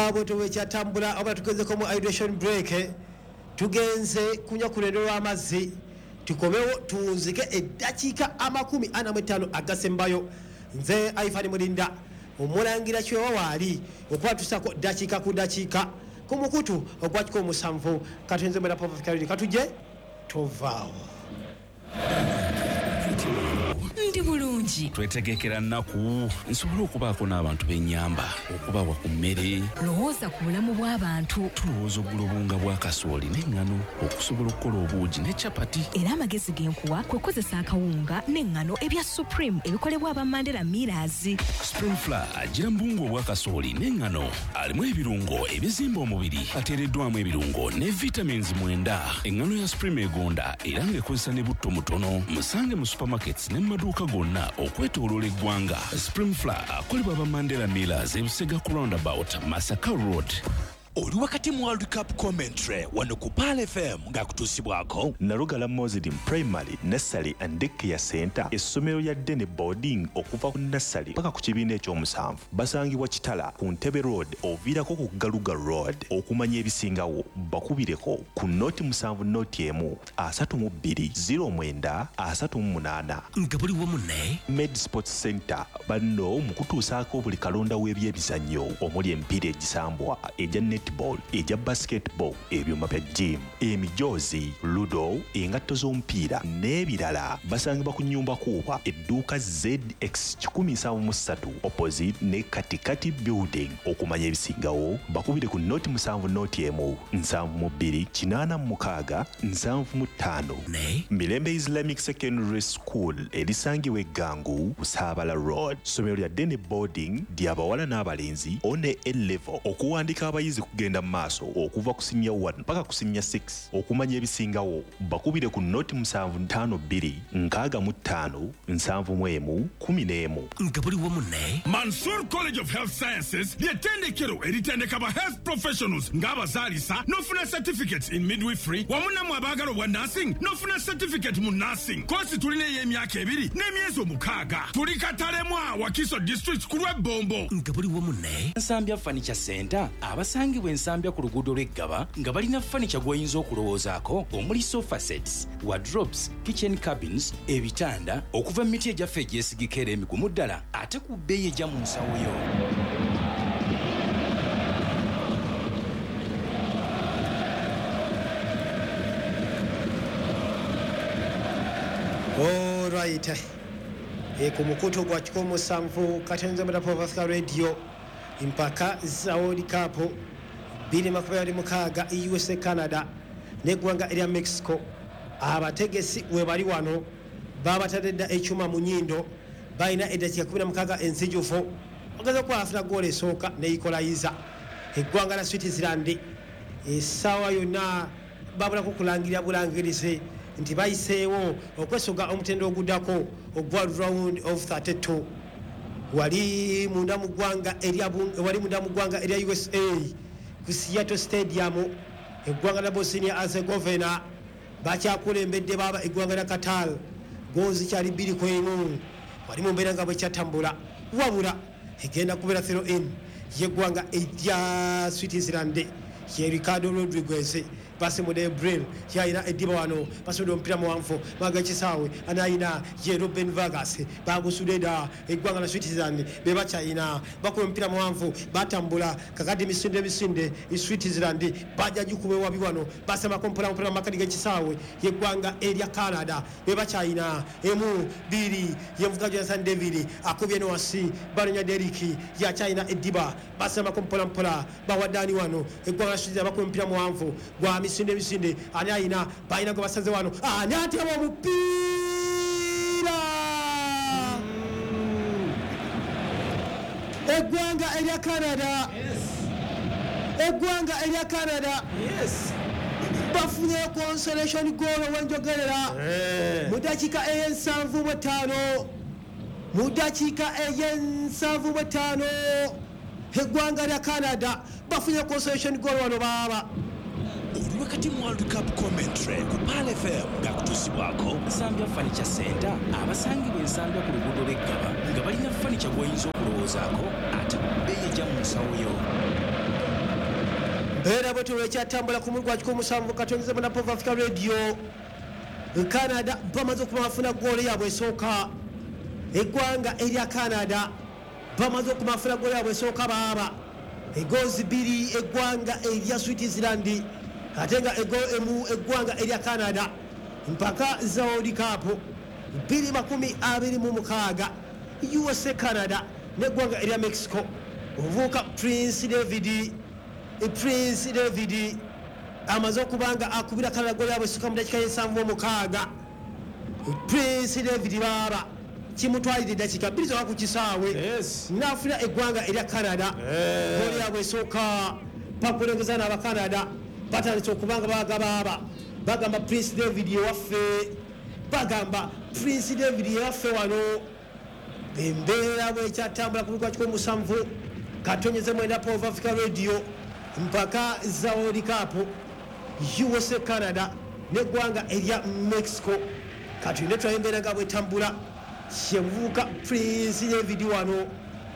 abo tuwekyatambula oba tugezeko mu hydration break tugenze kunya ku lero lw'amazzi tukomewo tunzike eddakiika 45 agasembayo nze Aifani Mulinda omulangira kyewa waali okuba tusako dakiika ku dakiika ku mukutu ogwakiko omusanvu katenze mwera pop of katuje tovaawo ndi bulungi twetegekera nnaku nsobola okubaako n'abantu b'ennyamba okubawa ku mmere lowooza ku bulamu bw'abantu tulowooza oggula obunga bwa kasooli n'eŋŋano okusobola okukola obuugi ne capati era amagezi g'enkuwa kwe kozesa akawunga n'eŋŋano ebya supreme ebikolebwa aba Mandela Millers. spring flour agira mbungu obwa kasooli n'eŋŋano alimu ebirungo ebizimba omubiri ateereddwamu ebirungo ne vitamins 9 eŋŋano ya supreme egonda era ng'ekozesa ne butto mutono musange mu supermarkets ne maduuka gonna okwetooloola eggwanga. spring flour akolebwa aba Mandela Millers ebusega ku roundabout Masaka Road. Oli wakati mu World Cup commentary wano ku Pal FM ng'akutuusibwako Nalugala Muslim Primary Nursery and Daycare Center essomero lya Dene Boarding okuva ku nursery paka ku kibiina ekyomusanvu basangibwa Kitala ku Ntebe Road oviirako ku Galuga Road. Okumanya ebisingawo bakubireko ku noti 7 noti 1 32 09 38 nga buli wamu ne Med Sports Center banno mu kutuusaako buli kalonda w'ebyebizannyo omuli emipiira egisambwa ejja netball eja basketball ebyuma bya gym emijoozi ludo engatto z'omupiira n'ebirala basangibwa ku nnyumba kuuba edduuka ZX 173 opposite ne katikati building. Okumanya ebisingawo bakubire ku noti 7 noti 1 72 86 75 ne Mirembe Islamic Secondary School erisangibwa Eggangu Busabala Road. Somero lya Dene Boarding ly'abawala n'abalenzi one A-level okuwandika abayizi kugenda mu maaso okuva ku senior 1 mpaka ku senior 6. Okumanya ebisingawo bakubire ku noti 752 65 71 11 nga buli wamu ne Mansour College of Health Sciences ly'ettendekero eritendeka ba health professionals ng'abazaalisa n'ofuna certificates in midwifery wamu nammwe abaagala obwa nursing n'ofuna certificate mu nursing. Kosi tulina ey'emyaka 2 n'emyezi 6. Tuli Katalemwa Wakiso District ku lw'Ebombo nga buli wamu ne Nsambya Furniture Center abasangibwa ensambya ku luguudo lw'Eggaba nga balina furniture gw'oyinza okulowoozaako omuli sofa sets, wardrobes, kitchen cabins, ebitanda okuva mu miti egyaffe egyesigika era emigumu ddala ate ku bbeeyi ejja mu nsawo yo. Alright. Ku mukutu gwa kiko omusanvu katenze mwera pop of radio impaka za World Cup 2026 USA Canada n'eggwanga erya Mexico. Abategesi we bali wano babatadde ekyuma mu nnyindo balina eddakiika 16 enzijufu ogeza kwafuna goal esooka n'eyikolayiza eggwanga la Switzerland essaawa yonna babulako kulangirira bulangirizi nti bayiseewo okwesoga omutendo oguddako ogwa round of 32 wali munda mu ggwanga erya USA ku Seattle Stadium. Eggwanga la Bosnia Herzegovina bakyakulembedde baba eggwanga la Qatar goozi kyali 2-1 wali mu mbeera nga bwe kyatambula wabula egenda kubeera 0-0 yeggwanga erya Switzerland ye Ricardo Rodriguez basi mu Debril yaina ediba wano basudo ompira muwanfu maga kisaawe anayina ye Ruben Vargas bagusudeda eggwanga la Switzerland beba china bakuba ompira muwanfu batambula kakati misinde Switzerland baja jukube wabi wano basi makompola ompira makadi ga kisaawe yeggwanga erya Canada beba china emu biri yevuga Jonathan David akubye no wasi balonya Deriki ya China ediba basi makompola mpola bawadani wano eggwanga la Switzerland bakuba ompira muwanfu gwa misinde ani ayina bayina gwe basaze wano ani atema omupiira eggwanga erya Canada bafunye consolation goal wenjogerera mu dakiika ey'ensanvu eggwanga lya Canada bafunye consolation goal wano baba. Oli wakati mu World Cup commentary ku Pal FM ng'akutuusibwako Nsambya Furniture Center abasangibwa ensambya ku luguudo lw'Eggaba nga balina furniture gw'oyinza okulowoozaako ate ku bbeeyi ejja mu nsawo yo. mbeera bwetu lwekyatambula ku mulugwa kikomusanvu katonyeza mu Napova Africa Radio. Canada bamaze okuba bafuna gooli yaabwe esooka. Eggwanga erya Canada bamaze okuba bafuna gooli yaabwe esooka baaba. Egoozi 2 eggwanga erya Switzerland ate nga emu eggwanga erya Canada mpaka za World Cup 2026 USA Canada n'eggwanga erya Mexico. Ovuka Prince David amaze okubanga akubira Canada gooli yaabwe esooka mu dakika y'ensanvu Prince David baaba kimutwalira eddakiika 2 zokka ku kisaawe n'afuna eggwanga erya Canada gooli yaabwe esooka pakulengeza n'Abacanada batandise okubanga bagamba Prince David yewaffe wano embeera bwekyatambula ku lugwa kikomusanvu katonyeze mwenda Napova Africa Radio mpaka za World Cup USA Canada n'eggwanga erya Mexico katuyinde twayembeera nga bwetambula kyevubuka Prince David wano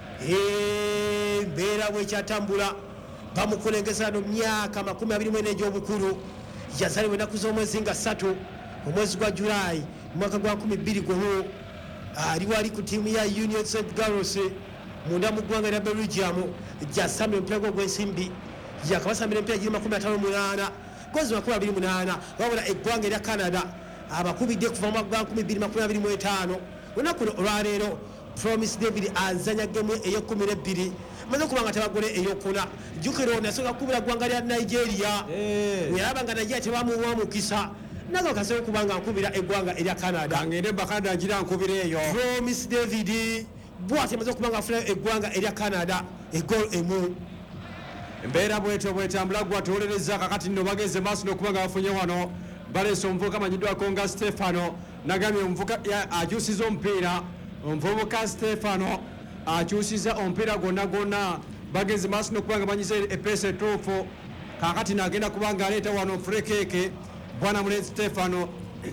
embeera bwekyatambula bamukulengeza no myaka 24 egy'obukulu yazalibwa ennaku z'omwezi nga 3 omwezi gwa July mwaka gwa 2021 ali ku ttiimu ya Union St. Gallos munda mu ggwanga lya Belgium jasamya omupiira gw'ensimbi yakabasambira emipiira giri 58 gozi 28 wabula eggwanga erya Canada abakubidde kuva mu gwa 2025 olunaku olwaleero Promise David azanya gemu eyo12 maze kubanga tabagole eyokuna jukiro ono yasoka kubira ggwanga lya Nigeria yalaba nga Nigeria tebamuwa mukisa nazo kaseo kubanga nkubira eggwanga erya Canada ngende bakanda agira nkubira eyo Promise David bwate maze kubanga afuna eggwanga erya Canada egol emu embeera bwetambula gwatolereza kakati nno bageze maaso n'okubanga bafunye wano baleese omuvubuka amanyiddwako nga Stefano nagambye omuvubuka akyusiza omupiira omuvubuka Stefano akyusiza omupiira gwonna bageze maaso n'okubanga banyiza epeesa etuufu kakati nagenda kubanga aleeta wano furekeke bwana mulenzi Stefano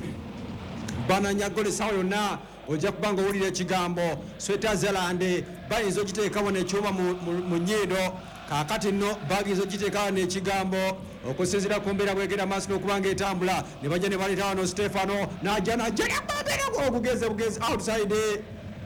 bananyagole sawa yonna ojja kubanga owulira ekigambo Switzerland bayinza ogiteeka wano ekyuma mu nnyindo kakati nno bagiyinza ogiteeka wano ekigambo okusinziira ku mbeera bwegenda maaso n'okubanga etambula ne bajja ne baleeta wano Stefano najja ogugeze outside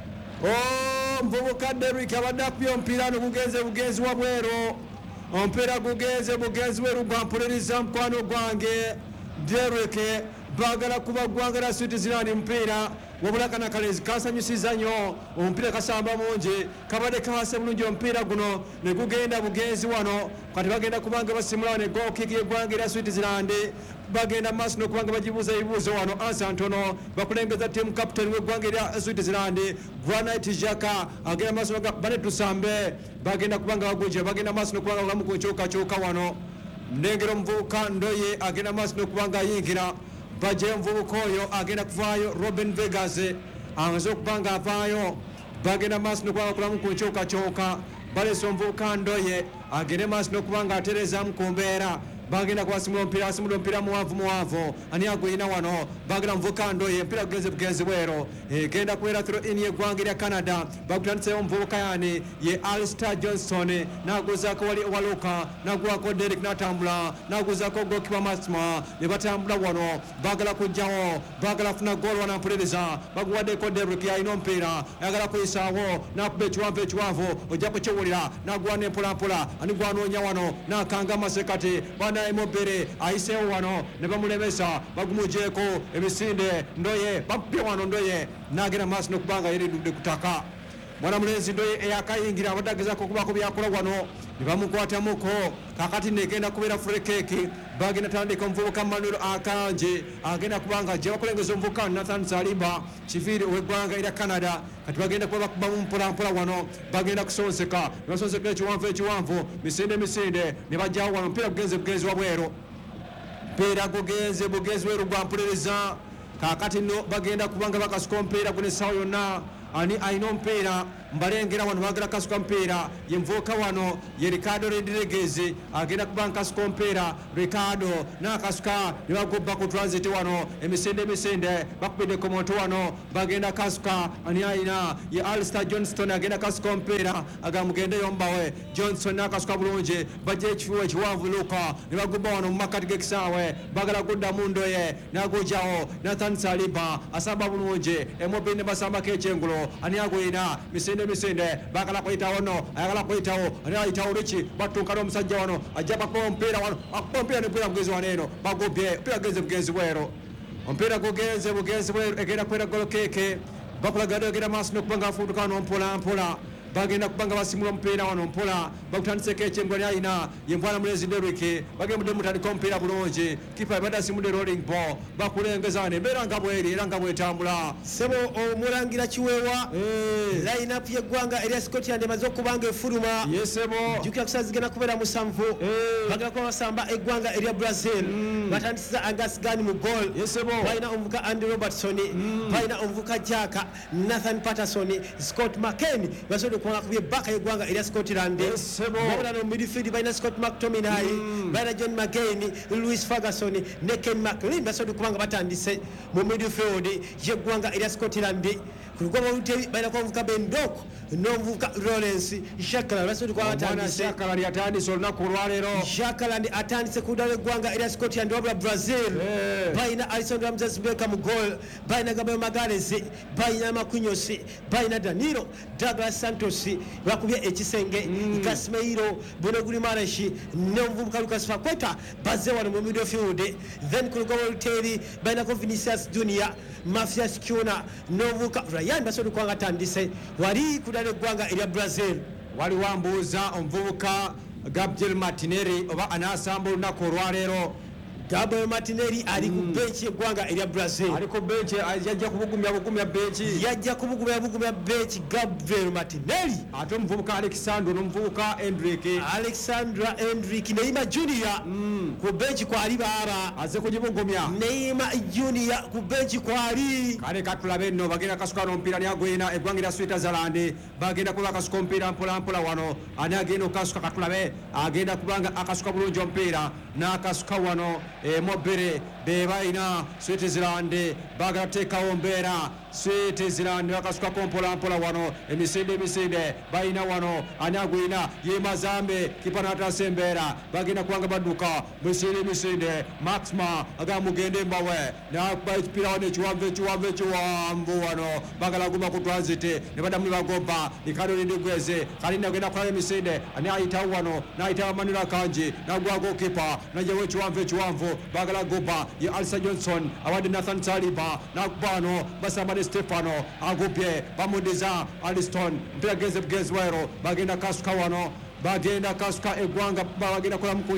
mvubuka Derrick abadde akubya omupiira no bugenzi wabweru omupiira bugenzi weru gwampuliriza mukwano gwange Derrick bagala kuba ggwanga lya Switzerland mupiira wabula kana kalezi kasanyusiza nnyo omupiira kasamba mungi kabadde kawase bulungi omupiira guno ne gugenda bugenzi wano kati bagenda kubanga basimula ne goal kick y'eggwanga lya Switzerland bagenda maaso n'okubanga bagibuuza ebibuuzo wano ansa ntono bakulembeza ttiimu kapitaani w'eggwanga lya Switzerland Granit Xhaka agenda maaso banetusambe bagenda kubanga bagwije bagenda maaso n'okubanga bulamu kukyukakyuka wano ndengera omuvubuka Ndoye agenda maaso n'okubanga ayingira bajja omuvubuka oyo agenda kuvaayo Robin Vegas amaze okubanga avaayo bagenda maaso n'okubanga kulamu kukyukakyuka baleese omuvubuka Ndoye agende maaso n'okubanga atereezaamu ku mbeera bagenda kubasimula omupiira muwanvu ani agwina wano bagenda muvubuka Ndoye mpira bugenzi bwero egenda kubeera throw in y'eggwanga erya Canada bakutanditseyo omuvubuka yani ye Alistair Johnson naguzaako wali Waluka naguwako Derrick natambula naguzaako goalkeeper Masma ne batambula wano bagala kujjawo bagala funa goal wana mpuliriza baguwaddeko Derrick yalina omupiira ayagala kuyisaawo nakuba ekiwanvu ojja kukiwulira naguwa nempolampola ani gwanoonya wano nakanga amasekati Immobile ayiseewo wano ne bamulemesa bagumujeeko emisinde Ndoye bakupye wano Ndoye nagenda maaso n'okubanga yeridudde ku ttaka mwana mulenzi Ndoye eyakayingira abadde agezaako okubaako byakola wano ne bamukwatamuko kakati negenda kubeera furekeke bagenda tandika omuvubuka Manuel Akanji agenda kubanga ajja bakulengeza omuvubuka Nathan Saliba kiviiri ow'eggwanga erya Canada kati bagenda kuba bakubamu mpolampola wano bagenda kusonseka ne basonseka ekiwanvu misinde ne bajjawo wano omupiira bugenzi wabweru mpiira bugenzi weru gwampuliriza kakati nno bagenda kubanga bakasuka omupiira guno essaawa yonna ani alina omupiira mbalengera wano bagala kasuka mpira yemvuka wano ye Ricardo Rodriguez agenda kuba kasuka mpira Ricardo nakasuka nibagoba ku transit wano emisende bakubide ku muntu wano bagenda kasuka ani aina ye Alistair Johnston agenda kasuka mpira agamugende yombawe Johnson nakasuka bulungi baje ekifuwe kiwanvu luka nibagoba wano mu makati g'ekisaawe bagala kudda mundo ye nagojawo Nathan Saliba asamba bulungi emobine basamba k'ekyengulo ani agwina misinde bagala kuyitawo no ayagala kuyitawo ani ayitawo Richi batunka n'omusajja wano ajja bakuba mpira wano akuba mpira n'empira mugezi wano eno bagobye mpira genze bugenzi bwero ompira gugenze bugenzi bwero egenda kwera golo keke bakulagado egenda maaso n'okubanga afuutuka wano mpola bagenda kubanga basimula mpira wano mpola bakutandiseko ekyengwa lyayina yemvana mulezi Derrick bagenda mudde mutandika mpira bulungi kipa yabadde asimudde rolling ball bakulengeza wano embeera nga bweri era nga bwetambula sebo omulangira kiweewa line up yeggwanga erya Scotland emaze okubanga efuluma yesebo jukira kusa zigenda kubeera musanvu bagenda kuba basamba eggwanga erya Brazil batandisiza Angus Gunn mu goal yesebo balina omuvuka Andy Robertson balina omuvuka Jack Nathan Patterson Scott McCain basobola kubanga kubye baka yeggwanga erya Scotland babula no midfield balina Scott McTominay balina John McGain Louis Ferguson ne Ken McLean basobola kubanga batandise mu midfield yeggwanga erya Scotland kulugwa olutebi balina omuvuka Bendoko n'omuvuka Lawrence Shakala basobola kubanga batandise Shakala lyatandise olunaku olwaleero Shakala atandise ku ddala eggwanga erya Scotland wabula Brazil balina Alisson Ramsey Becker mu goal balina Gabriel Magalhaes balina Marquinhos balina Danilo Douglas Santos bakubye ekisenge Casemiro Bruno Guimaraes n'omuvubuka Lucas Paqueta bazze wano mu midfield then kulugwa olutebi balina Vinicius Junior Mafias Kuna n'omuvubuka Ryan basobola kubanga batandise wali ku ddala eggwanga erya Brazil wali wambuuza omuvubuka Gabriel Martinelli oba anasamba olunaku olwaleero Gabriel Martinelli ali ku benchi yeggwanga erya Brazil ali ku benchi yajja kubugumya benchi Gabriel Martinelli ate omuvubuka Alexandre n'omuvubuka Alexandra Hendrick Neymar Junior ku benchi kwali baaba aze kugibugumya Neymar Junior ku benchi kwali kale katulabe nno bagenda kasuka n'omupiira lyagwina eggwanga erya Switzerland bagenda kuba kasuka omupiira mpola wano ani agenda okukasuka katulabe agenda kubanga akasuka bulungi omupiira n'akasuka wano mobere bebalina Switzerland bagala teekawo mbeera Switzerland bakasukako mpola wano emisinde balina wano ani agwina ye Mazambe kipa n'ataasa embeera bagenda kubanga badduka misinde Maxima agamugende mbawe nakuba ekipiira wano ekiwanvu wano bagala guma ku transit ne baddamu ne bagobba Ricardo Rodriguez kalina agenda kukola emisinde ani ayitawo wano n'ayitawo Manuel Akanji n'agwago kipa n'ajjawo ekiwanvu bagala goba ye Alistair Johnson awadde Nathan Saliba n'akuba wano basamba ne Stefano agubye bamudiza Aliston mpira genze wero bagenda kasuka wano bagenda kasuka eggwanga bagenda kola mu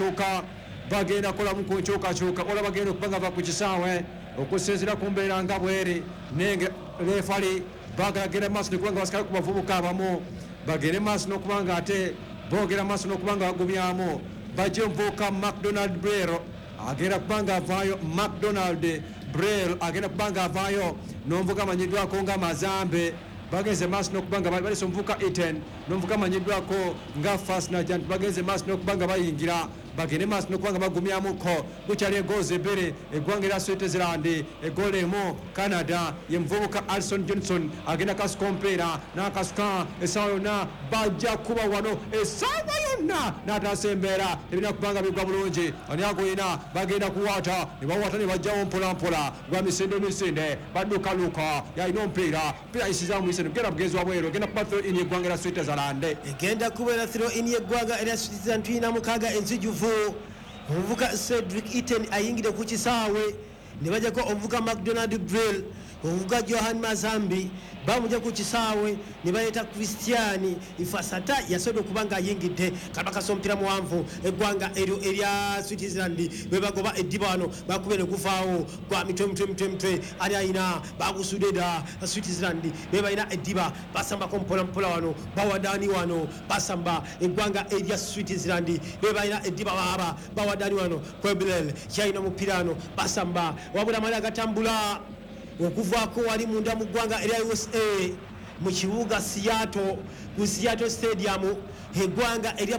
kukyukakyuka ola bagenda okubanga va ku kisaawe okusinziira ku mbeera nga bweri nenge refali bagenda maaso nekubanga basikale ku bavubuka abamu bagende maaso n'okubanga ate boogera maaso n'okubanga bagumyamu bajje omuvubuka McDonald Brero agenda kubanga avaayo McDonald Brel agenda kubanga avaayo n'omuvubuka amanyiddwako nga Mazambe bagenze maaso n'okubanga balese omuvubuka Eten n'omuvubuka amanyiddwako nga Fasnajan bagenze maaso n'okubanga bayingira bagende maaso n'okubanga bagumyamuko bukyali egoozi ebbiri eggwanga erya Switzerland egoola emu Canada ye muvubuka Alison Johnson agenda kasuka omupiira n'akasuka essaawa yonna bajja kuba wano essaawa yonna n'ataasa embeera ebirina kubanga bigwa bulungi ani agoyina bagenda kuwaata ne bawaata ne bajjawo mpola gwa misinde baddukaluka yalina omupiira ayisiza mu misinde genda bugenzi wabweru egenda kuba throw in yeggwanga erya Switzerland egenda kubeera throw in yeggwanga erya Switzerland tulina mukaaga enzijuvu omuvuka Cedric Iten ayingire ku kisaawe ne bajjako omuvuka McDonald Brel omuvuka Johan Mazambi bamujja ku kisaawe ne baleeta Christian Ifasata yasobola okuba nga ayingidde kabakasa omupiira muwanvu eggwanga eryo erya Switzerland bwe bagoba eddiba wano bakube ne guvaawo gwa mitwe ali ayina bagusudeda Switzerland be balina eddiba basambako mpola wano bawadani wano basamba eggwanga erya Switzerland be balina eddiba bawadani wano Kwebilel kyalina omupiira wano basamba wabula mali agatambula okuvaako wali munda mu ggwanga erya USA mu kibuga Seattle ku Seattle Stadium eggwanga erya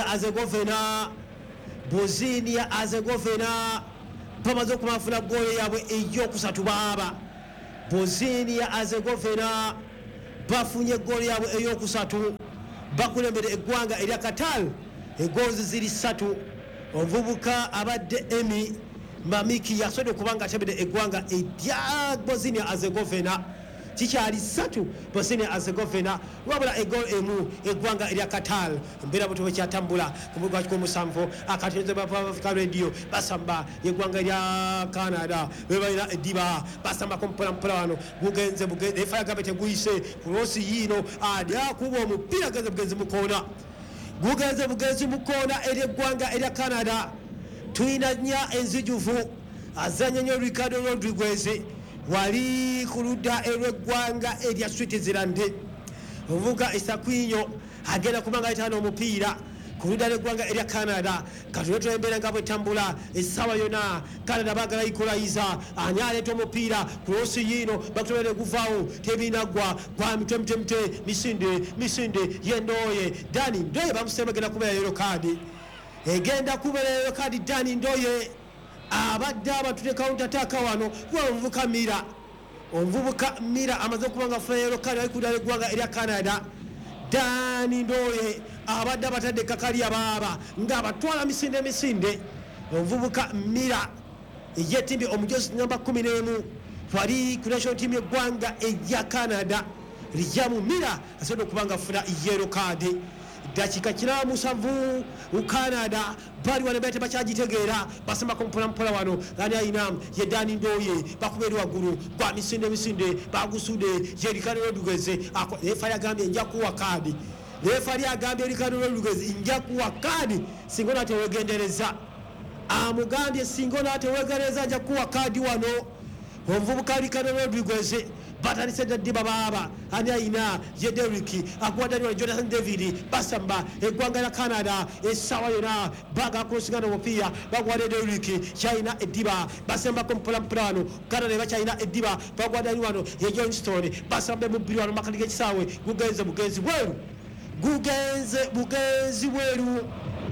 Bosnia Herzegovina bamaze okumafuna goolo yaabwe ey'okusatu baaba Bosnia Herzegovina bafunye goolo yaabwe ey'okusatu bakulembere eggwanga erya Qatar egoozi ziri 3 omuvubuka abadde Emi Mamiki yasobodde okubanga atabedde eggwanga erya Bosnia Herzegovina kikyali 3 Bosnia Herzegovina wabula egoolo emu eggwanga erya Qatar embeera buto bwekyatambula ku mugwa ky'omusanvu akatonze ba Africa Radio basamba eggwanga erya Canada bebalina eddiba basamba ku mpolampola wano gugenze efaya gabe teguyise ku loosi yiino adi akuba omupiira bugenzi mukoona gugenze mukoona ery'eggwanga erya Canada tuyina nnya enzijuvu azanya nnyo Ricardo Rodriguez wali ku ludda erw'eggwanga erya Switzerland omuvuga Esakwinyo agenda kubanga ayitaana omupiira ku ludda lw'eggwanga erya Canada katuleta embeera nga bwetambula essaawa yonna Canada baagala ikolayiza ani aleeta omupiira ku loosi yiino bakutobere guvaawo tebinaggwa gwa mutwe misinde yendooye Dani Ndoye bamusembagenda kubeera yero kaadi egenda kubeera yero kaadi Dani Ndoye abadde abatute counter attack wano omuvubuka Mira amaze okubanga fayero kali alikudala eggwanga erya Canada Dani Ndoye abadde abatadde kakali abaaba ng'abatwala misinde omuvubuka Mira yetimbi omujozi namba 11 wali ku national team y'eggwanga erya Canada Lijamu Mira asobodde okubanga afuna yellow card dakika 7 u Canada bali wana bete bakyagitegeera basamba ko mpola wano gani ayina ye Dani Ndoye bakubeera waggulu kwa misinde bagusude ye Ricardo Rodriguez refari agambye nja kuwa kadi refari agambye Ricardo Rodriguez nja kuwa kadi singo nate wegendereza amugambye singo nate wegendereza nja kuwa kadi wano omuvubuka Ricardo Rodriguez batanise ddiba baaba ani ayina ye Derrick agwadani Jonathan David basamba eggwanga lya Canada essaawa yonna baga kulusingana omupiira bagwadde Derrick kyayina eddiba basamba ko mpola wano Canada bakyayina eddiba bagwadani wano ye Johnston basamba mubbiri wano makati g'ekisaawe gugenze bugenzi bweru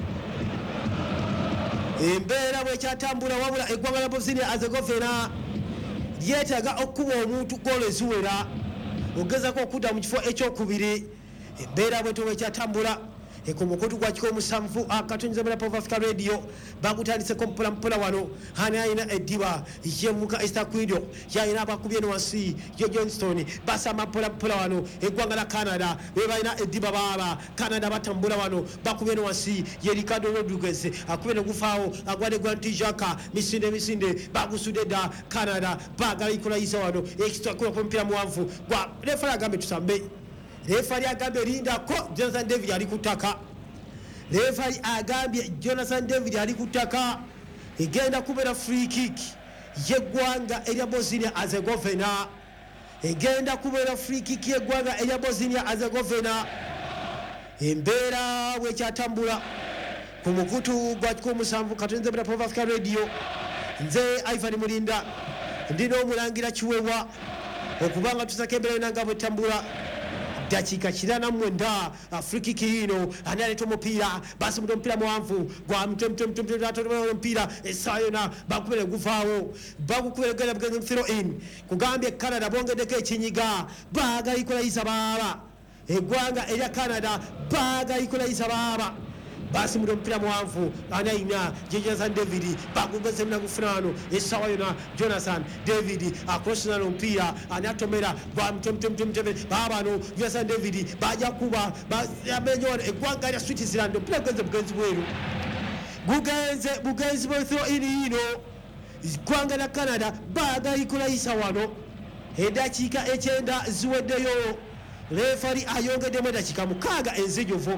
embeera bwekyatambula wabula eggwanga lya Bosnia Herzegovina lyetaaga okuba omuntu goolo eziwera ogezako okudda mu kifo ekyokubiri embeera bweto bwekyatambula ku mukutu gwa kikomusanvu akatonze mu Africa Radio bagutandiseko mpola wano hani ayina eddiba yemuka Esakwinyo yayina abakubye wansi ye Johnston basamba mpola wano eggwanga la Canada bebalina eddiba baaba Canada batambula wano bakubye wansi ye Ricardo Rodriguez akubye nokufaawo agwadde Grant Xhaka misinde bagusudde dda Canada baagala ikolayisa wano ekitwakula ku mpira muwanvu gwa refari agambe tusambe refari agambye lindako Jonathan David ali ku ttaka refari agambye Jonathan David ali ku ttaka egenda kubeera free kick yeggwanga erya Bosnia Herzegovina egenda kubeera free kick yeggwanga erya Bosnia Herzegovina embeera bwekyatambula ku mukutu gwa kikomusanvu katonze mu Africa Radio nze Ivan Mulinda ndina omulangira Kiwewa okubanga tusaka embeera nanga bwetambula dakika 49 Afrika kiino ani aleeta omupiira basimudde omupiira muwanvu gwa omupiira essaawa yonna bakubere guvaawo bagukubere genda bugenzi throw in kugambye Canada bongeddeko ekinyiga baagala ikolayisa baaba eggwanga erya Canada baagala ikolayisa baaba basimudde omupiira muwanvu ani ayina Jonathan David bagugeze munagufuna essaawa yonna Jonathan David akrosingana omupiira ani atomera gwa mutwe baabano Jonathan David bajja kuba bamenyona eggwanga lya Switzerland omupiira bugenzi bweru bugenzi bwe throw in yino eggwanga lya Canada baagala ikolayisa wano eddakiika 9 ziweddeyo refari ayongeddemu eddakiika 6 enzijuvu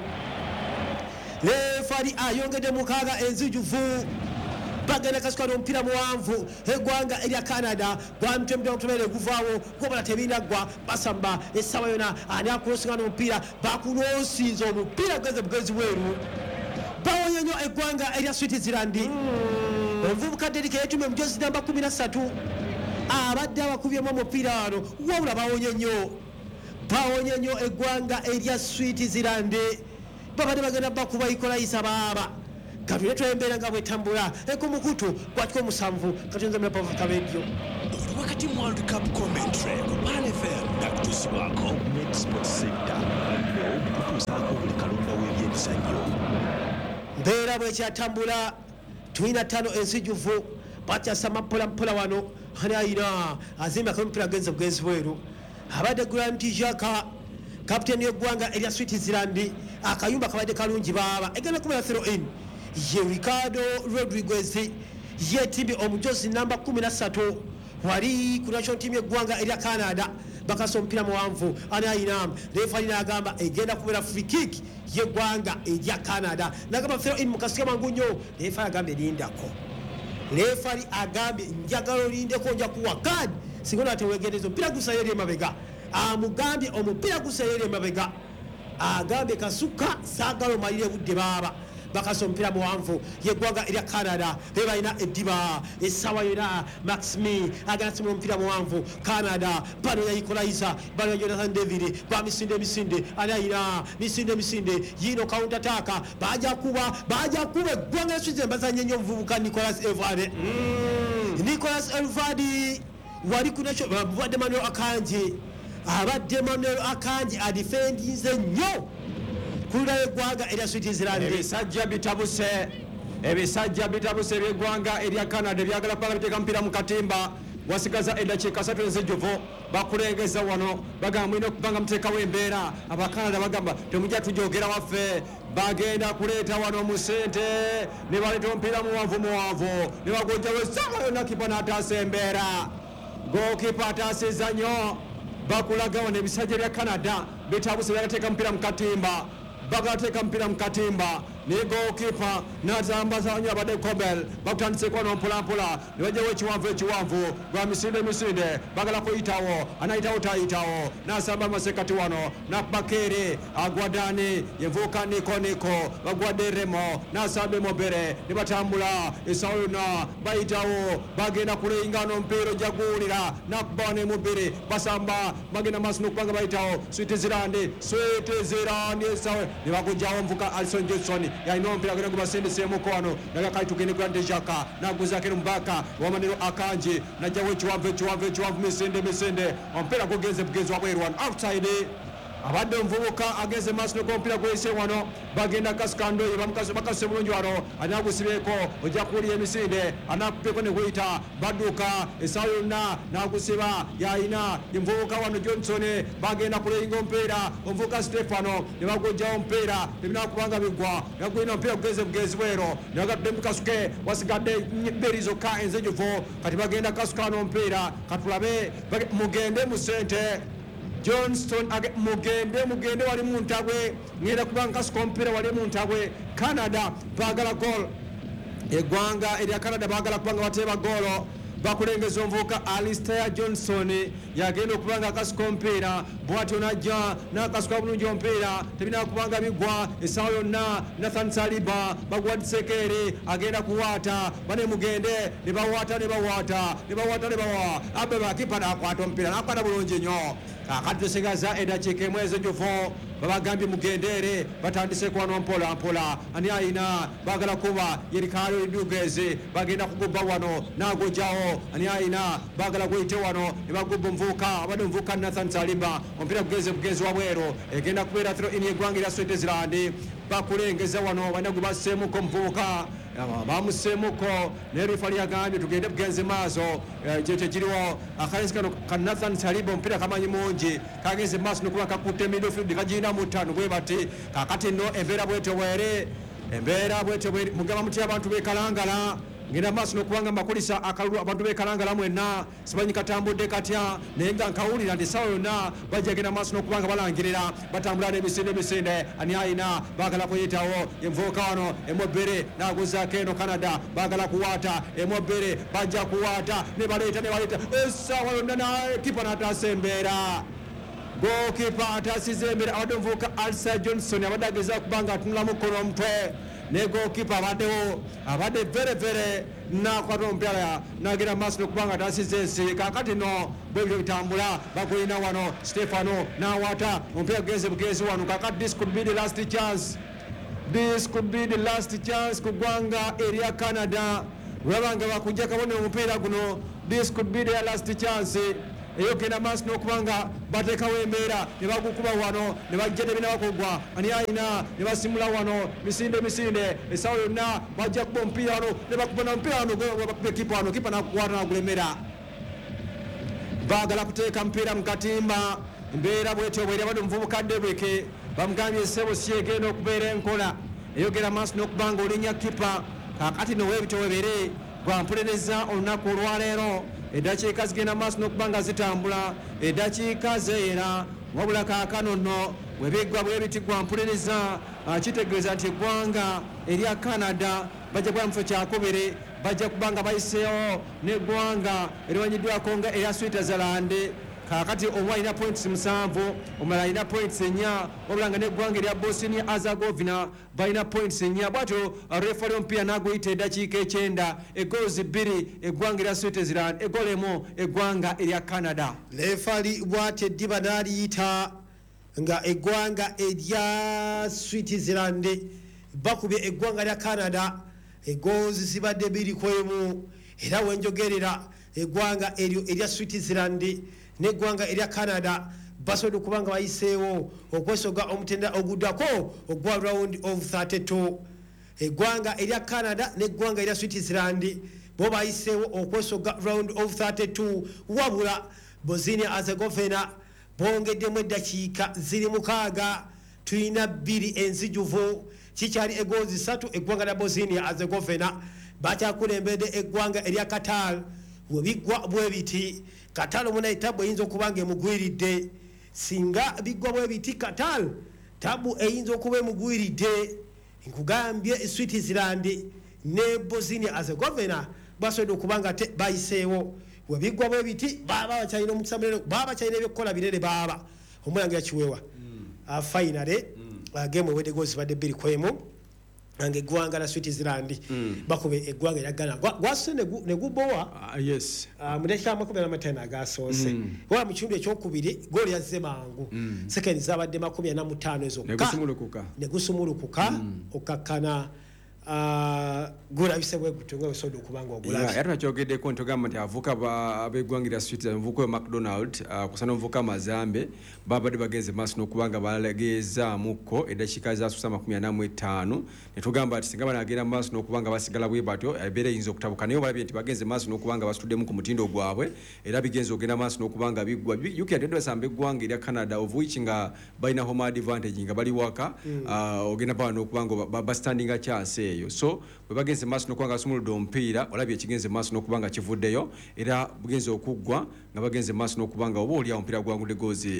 refari ayongedde mukaaga enzijuvu bagenda kasukana omupiira muwanvu eggwanga erya Canada gwamutembere guvaawo gobala tebinaggwa basamba essaawa yonna ani akulosingana omupiira bakuloosinza omupiira bugenzi bweru bawonya nnyo eggwanga erya Switzerland omuvubuka Derrick yetumye omujozi namba 13 abadde abakubyemu omupiira wano wabula bawonye nnyo bawonya nnyo eggwanga erya Switzerland babadde bagenda bakuba Equalizer baaba katule twembeera nga bwetambula ekumukutu kwatiko 7 katonza mira pava kabedyo wakati mu World Cup commentary ku Pan FM nakutusibwako Net Sports Center bano okutuusaako buli kalonda w'ebyemizannyo mbeera bwekyatambula tulina 5 ensijuvu bakyasama mpolampola wano hani ayina azimba akampira agenze bugenzi bweru abadde Grant Xhaka kapiteni y'eggwanga erya Switzerland akayumba kabadde kalungi baaba egenda kumala throw in ye Ricardo Rodriguez yetimbi omujozi namba 13 wali ku national team y'eggwanga erya Canada bakasa omupiira muwanvu ani ayina refari n'agamba egenda kubera free kick y'eggwanga erya Canada n'agamba throw in mukasika mangu nnyo refari agamba erindako refari agambye njagala olindeko nja kuwa kadi singa natewegereza omupiira gusayo eri emabega amugambye omupiira gusayo eri emabega agambye kasuka saagala omalire budde baaba bakasa omupiira muwanvu yeggwanga erya Canada bebalina eddiba essaawa yona Maxime agenda simula omupiira muwanvu Canada bano ya Equalizer bano ya Jonathan David emisinde ani ayina misinde yino counter attack baja kuba eggwanga Switzerland bazanye nnyo omuvubuka Nicolas Elvadi wali kunacho abadde Manuel Akanji adifendinze nnyo kulira eggwanga erya Switzerland ebisajja bitabuse eby'eggwanga erya Canada byagala kubanga biteeka mpira mu katimba wasigaza eddakiika 3 enzijuvu bakulengeza wano bagamba mulina okubanga muteekawo embeera abakanada bagamba temujja tujogera waffe bagenda kuleeta wano mu ssente ne baleeta omupiira muwanvu ne bagojjawo essaawa yonna kipa n'ataasa embeera gookipa ataasizza nnyo bakulaga wano ebisajja bya Canada bitabuse byagateeka mupiira mu katimba bagateeka mpira mu katimba ne goalkeeper n'atambaza nnyo abadde Kobel bakutandiseko wano mpolampola ne bajjawo ekiwanvu gwa misinde bagala kuyitawo anayitawo tayitawo n'asamba masekati wano nabakeere agwadani yevuuka niko bagwadde Remo n'asamba Mobere ne batambula essaawa yonna bayitawo bagenda kuleyinga n'omupiira ojaguwulira nakubawa ne mubiri basamba bagenda maaso n'okubanga bayitawo Switzerland essaawa ne bagujjawo omuvuka Alison Johnson yalina omupiira gwe gubasendeseemuko wano nagakali tugende Grant Xhaka naguzaako eno mubaka wamaniro Akanji najjawo ekiwanvu misinde omupiira gugenze bugenzi wabweru wano outside abadde omuvubuka agenze maaso n'omupiira gweyise wano bagenda kasukandoye bakasuse bulungi wano anagusibyeko ojja kuwulira emisinde anakubyeko ne guyita badduka essaawa yonna nagusiba yayina omuvubuka wano Johnson bagenda kuleyinga omupiira omuvubuka Stefano ne bagujjawo omupiira tebinakubanga bigwa nagulina omupiira gugenze bugenzi bwero nagatudde mukasuke wasigadde bbiri zokka enzijuvu kati bagenda kasukano omupiira katulabe mugende mu ssente Johnston mugende wali mu ntabwe ngenda kubanga kasuka omupiira wali mu ntabwe Canada bagala goal eggwanga erya Canada bagala kubanga bateeba goolo bakulengeza omuvubuka Alistair Johnson yagenda okubanga akasuka omupiira bwatyo najja n'akasuka bulungi omupiira tebinakubanga bigwa essaawa yonna Nathan Saliba bagwadiseko eri agenda kuwaata bane mugende ne bawaata abe bakipa n'akwata omupiira n'akwata bulungi nnyo kakati tusigaza eddakiika emu ezenjuvu babagambye mugendeere batandiseko wano mpolampola ani ayina bagala kuba Ricardo Rodriguez bagenda kugubba wano n'agojjawo ani ayina bagala guyite wano ne bagubba omuvubuka abadde omuvubuka Nathan Saliba omupiira bugenzi wabweru egenda kubeera throw in y'eggwanga erya Switzerland bakulengeza wano bana gwe basseemuko omuvubuka bamuseemuko ne refari yagambye tugende bugenzi maaso kyekyo kiriwo akalenzi kano ka Nathan Saliba omupiira kamanyi mungi kagenze maaso nokuba kakutte midfield kagirina mu ttaano bwe bati kakati nno embeera bwetyo bweri mugamba mutya abantu bekalangala ngenda maaso n'okubanga mbakulisa akalulu abantu bekalangala mwenna simanyi katambudde katya naye nga nkawulira nti essaawa yonna bajja genda maaso n'okubanga balangirira batambula n'emisinde ani ayina baagala kuyitawo envuuka wano Emobere n'aguzaako eno Canada baagala kuwaata Emobere bajja kuwaata ne baleeta essaawa yonna kipa n'ataasa embeera gookipa ataasiza embeera abadde omuvubuka Alistair Johnson abadde agezaako kubanga atunula mukono omutwe ne goalkeeper abadde very nakwata omupiira nagenda maaso n'okubanga tasize ensi kakati no bwebyo bitambula bagulina wano Stefano nawata omupiira gugenze bugezi wano kakati this could be the last chance ku ggwanga erya Canada webanga bakujja kabone omupiira guno this could be their last chance eyogenda maaso n'okubanga bateekawo embeera ne bagukuba wano ne bajja tebinabakogwa ani ayina ne basimula wano misinde esawo yonna bajja kuba omupiira wano ne bakuba omupiira wano ekipa wano kipa nakukwata nagulemera baagala kuteeka mupiira mu katimba embeera bwetyo bweri abadde omuvubuka Debeke bamugambye essebo si egenda okubeera enkola eyogera maaso n'okubanga olinya kipa kakati nowebityo webere gwampulereza olunaku olwaleero eddakiika zigenda maaso n'okubanga zitambula eddakiika zeera wabula kaakano nno webiggwa bwe biti gwampulereza kitegeeza nti eggwanga erya Canada bajja kuba mufo kyakubiri bajja kubanga bayiseewo n'eggwanga eriwanyiddwako nga erya Switzerland kakati omu alina points 7 omulala alina points 4 wabula nga n'eggwanga erya Bosnia Herzegovina balina points 4 bwatyo refali omupiira n'aguyita eddakiika 9 egools 2 eggwanga erya Switzerland egoolo emu eggwanga erya Canada refali bwatyo eddiba n'aliyita nga eggwanga erya Switzerland bakubye eggwanga lya Canada egools zibadde 2-1 era wenjogerera eggwanga eryo erya Switzerland n'eggwanga erya Canada basobodde okubanga bayiseewo okwesoga omutenda oguddako ogwa round of 32 eggwanga erya Canada n'eggwanga erya Switzerland bo bayiseewo okwesoga round of 32 wabula Bosnia Herzegovina bongeddemu eddakiika ziri 6 tulina 2 enzijuvu kikyali egoozi 3 eggwanga lya Bosnia Herzegovina bakyakulembedde eggwanga erya Qatar webiggwa bwe biti Qatar omuna tabu eyinza okuba nga emugwiridde singa biggwa bwe biti Qatar tabu eyinza okuba emugwiridde nkugambye Switzerland ne Bosnia Herzegovina basobodde okuba nga bayiseewo webiggwa bwe biti baba bakyalina omukisa mulero baba bakyalina ebyokukola birere baba omulangira kiweewa finally game ewedde goozi badde 2-1 nga eggwanga la Switzerland bakube eggwanga erya Ghana gwase ne gubowa yes mudekya amakumi amatano agasoose wala mu kitundu ekyokubiri gooli yazze mangu sekendi zabadde 45 ezokka ne gusumulukuka okakkana gulabise bwe gutunga osobola okubanga ogulabe era nakyogeddeko ntogamba nti avuka abeggwanga lya Switzerland omuvuka we McDonald kusana omuvuka Mazambe babadde bagenze maaso n'okubanga balageezaamuko eddakiika za 45 netugamba nti singa banagenda maaso n'okubanga basigala bwe batyo ebeera eyinza okutabuka naye balabye nti bagenze maaso n'okubanga basutuddemu ku mutindo gwabwe era bigenze okugenda maaso n'okubanga biggwa UK basamba eggwanga erya Canada of which nga balina home advantage nga bali waka ogenda bawa n'okubanga bastandinga chance eyo so bwe bagenze maaso n'okubanga basumuludde omupiira olabye ekigenze maaso n'okubanga kivuddeyo era bugenze okuggwa nga bagenze maaso n'okubanga oba oli omupiira gwangudde goozi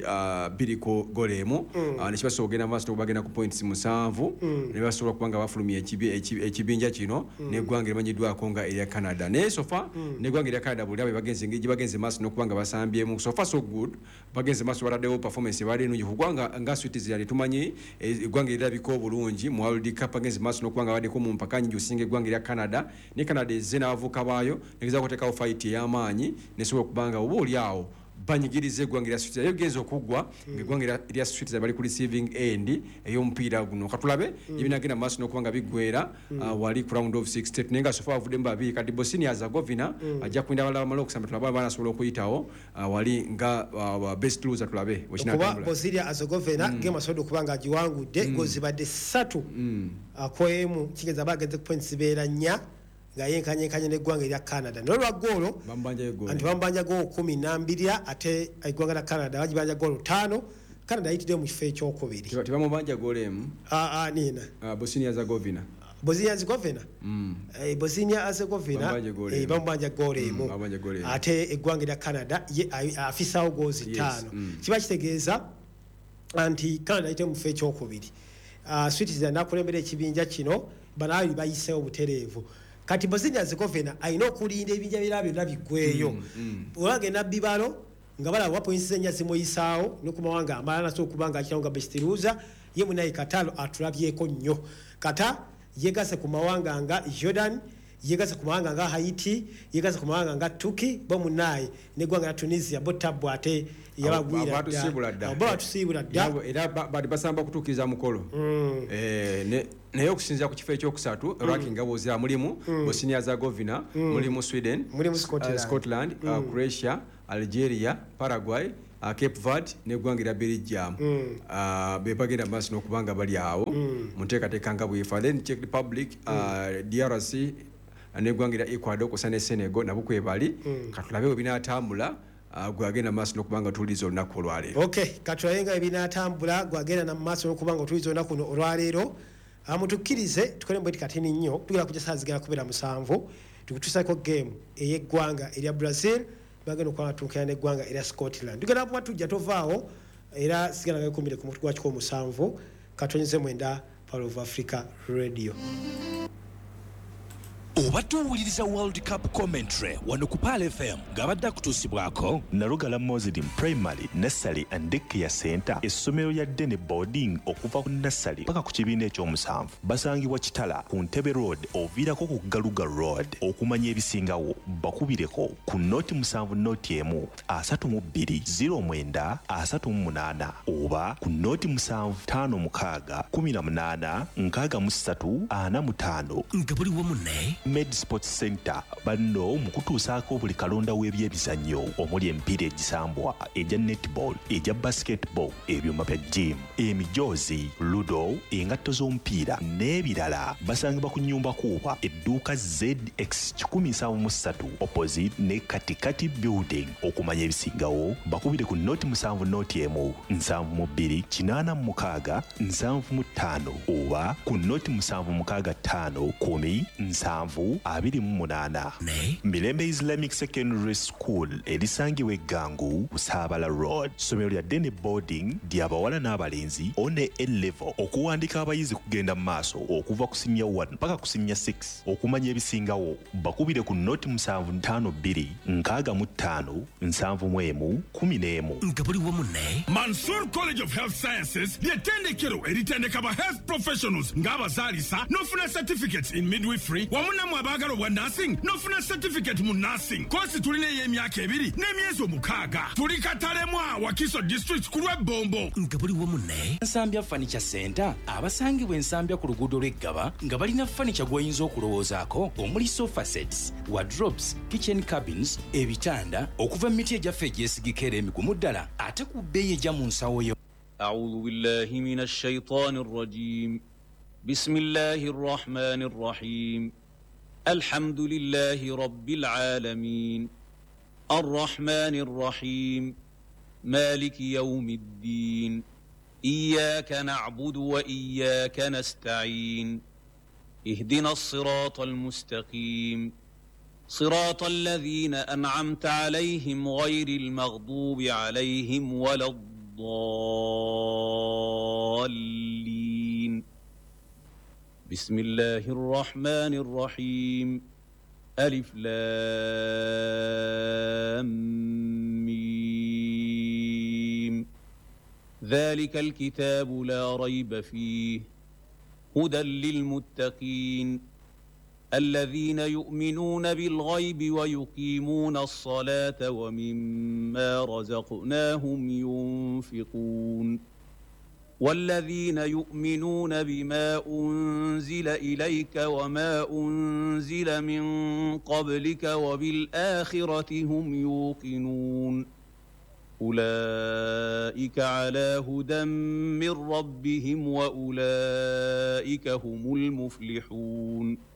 2 emu nekibasobola okugenda maaso n'okubagenda ku points 7 ne basobola okubanga bafulumya ekibinja kino n'eggwanga erimanyiddwako nga erya Canada naye sofa n'eggwanga erya Canada buli abe bagenze maaso n'okubanga basambyemu sofa so good bagenze maaso baraddewo performance bali nnungi kugwanga nga Switzerland tumanyi eggwanga erirabika obulungi mu World Cup bagenze maaso n'okubanga baddeko mu mpaka nyingi osinga eggwanga erya Canada ne Canada ezze n'abavuka baayo negezaako kuteekawo fight ey'amaanyi nesobola okubanga oba oli awo banyigirize eggwanga erya Switzerland egenza okuggwa ng'eggwanga erya Switzerland bali ku receiving end ey'omupiira guno katulabe ebinagenda maaso n'okubanga biggwera wali ku round of 16 naye nga sofa bavuddemu babiri kati Bosnia Herzegovina ajja kwinda abalala bamala okusamba tulabe banasobola okuyitawo wali nga best loser tulabe kuba Bosnia Herzegovina game asobodde okuba nga agiwangudde gozibadde 3-1 kigeza bageze ku points zibeera 4 nga yenkanye n'eggwanga erya Canada n'olwa goolo anti bambanja goolo 12 ate eggwanga lya Canada bagibanja goolo 5 Canada yitidde mu kifo ekyokubiri tebamubanja goolo emu nina Bosnia Herzegovina bamubanja goolo emu ate eggwanga erya Canada afisawo goozi 5 kiba kitegeeza anti Canada yitidde mu kifo ekyokubiri Switzerland nakulembera ekibinja kino banaali bayiseewo butereevu kati Bosnia Herzegovina ayina okulinda ebinja bira byonna biggweeyo olwagenda bibalo nga balaba points enya zimuyisaawo nokumawanga amalala naso okubanga akirawo nga best loser ye munaye Qatar atulabyeko nnyo kata yegase ku mawanga nga Jordan, yegase ku mawanga nga Haiti, yegase ku mawanga nga Turkey, bo munaye neggwanga lya Tunisia bo tabbu ate yabagwira batusibula dda era bali basamba kutuukiriza mukolo naye okusinziira ku kifo ekyokusatu Iraq nga bwozira mulimu Bosnia Herzegovina, mulimu Sweden, mulimu Scotland, Croatia, Algeria, Paraguay, Cape Verde neggwanga erya Belgium bebagenda maaso n'okubanga bali awo mu nteekateeka nga bwefa. Then Czech Republic, DRC neggwanga erya Ecuador kusa ne Senegal nabo kwebali. Katulabe bwe binaatambula gwagenda maaso n'okubanga tuwuliriza olunaku olwaleero. Okay, katulabe nga ebinaatambula gwagenda na maaso n'okubanga otuwuliriza olunaku luno olwaleero. Mutukkirize tukole mbweti katini nnyo tugenda kujja saa zigenda kubeera 7 tukutuusako game ey'eggwanga erya Brazil bagenda okwatuukira n'eggwanga erya Scotland. Tugenda kuba tujja tovaawo era sigenda nga 10 ku mutwe gwakiko 7 katonyeze mwenda Power of Africa Radio. Obadde owuliriza World Cup commentary wano ku Pal FM ng'abadde akutuusibwako Nalugala Muslim Primary, Nursery and Daycare Center, essomero lya Dene Boarding okuva ku nursery paka ku kibiina ekyomusanvu. Basangibwa Kitala ku Ntebe Road oviirako ku Galuga Road. Okumanya ebisingawo bakubireko ku noti 7 noti 1 32 09 38 oba ku noti 7 5 6 18 63 45 nga buli wamu ne Med Sports Center banno mu kutuusaako buli kalonda w'ebyemizannyo omuli emipiira egisambwa egya netball, egya basketball, ebyuma bya gym, emijoozi, ludo, engatto z'omupiira n'ebirala. Basangibwa ku nnyumba kuuba edduuka ZX 173 opposite ne Katikati Building. Okumanya ebisingawo bakubire ku noti 7 noti 1 72 86 75 oba ku noti 765 10 728. Mirembe Islamic Secondary School erisangibwa Eggangu Busaabala Road. Somero lya Dene Boarding ly'abawala n'abalenzi one A-level. Okuwandika abayizi kugenda mu maaso okuva ku senior 1 paka ku senior 6. Okumanya ebisingawo bakubire ku noti 752 65 71 11 nga buli wamu ne Mansour College of Health Sciences ly'ettendekero eritendeka ba health professionals ng'abazaalisa n'ofuna certificates in midwifery wamunamu abaagala obwa nursing n'ofuna certificate mu nursing. Kosi tulina ey'emyaka 2 n'emyezi 6. Tuli Katalemwa Wakiso District ku lw'Ebombo nga buli wamu ne Nsambya Furniture Center abasangibwa ensambya ku luguudo lw'Eggaba nga balina furniture gw'oyinza okulowoozaako omuli sofa sets, wardrobes, kitchen cabins, ebitanda okuva mu miti egyaffe egyesigika era emigumu ddala ate ku bbeeyi ejja mu nsawo yo. أعوذ بالله من الشيطان الرجيم بسم الله الرحمن الرحيم الحمد لله رب العالمين الرحمن الرحيم مالك يوم الدين إياك نعبد وإياك نستعين اهدنا الصراط المستقيم صراط الذين أنعمت عليهم غير المغضوب عليهم ولا الضالين بسم الله الرحمن الرحيم ألف لام ميم ذلك الكتاب لا ريب فيه هدى للمتقين الذين يؤمنون بالغيب ويقيمون الصلاة ومما رزقناهم ينفقون والذين يؤمنون بما أنزل إليك وما أنزل من قبلك وبالآخرة هم يوقنون أولئك على هدى من ربهم وأولئك هم المفلحون